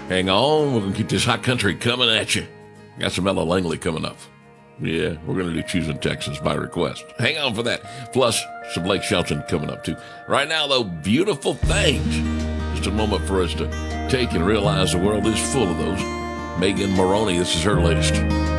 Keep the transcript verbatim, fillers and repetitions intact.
Hang on, we're going to keep this hot country coming at you. Got some Ella Langley coming up. Yeah, we're going to do Choosing Texas by request. Hang on for that. Plus, some Blake Shelton coming up, too. Right now, though, Beautiful Things. Just a moment for us to take and realize the world is full of those. Megan Moroney, this is her latest.